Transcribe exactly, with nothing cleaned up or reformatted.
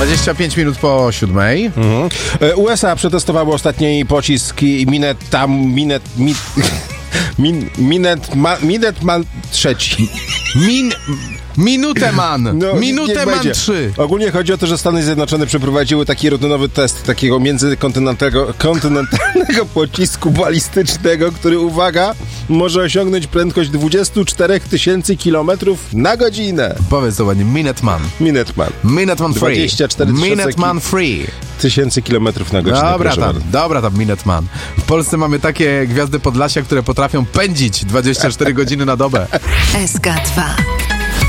dwadzieścia pięć minut po siódmej. Mhm. U S A przetestowały ostatni pocisk Minet tam Minet mi, min, Minet ma, Minet man trzeci. Min... Minuteman! No, Minuteman trzy. Ogólnie chodzi o to, że Stany Zjednoczone przeprowadziły taki rutynowy test takiego międzykontynentalnego kontynentalnego pocisku balistycznego, który, uwaga, może osiągnąć prędkość dwadzieścia cztery tysiące kilometrów na godzinę. Powiedz to ładnie, Minuteman. Minuteman. Minuteman Free. dwadzieścia cztery Minuteman Free. Tysięcy kilometrów na godzinę. Dobra tam, dobra tam, Minuteman. W Polsce mamy takie gwiazdy Podlasia, które potrafią pędzić dwadzieścia cztery godziny na dobę. S K dwa.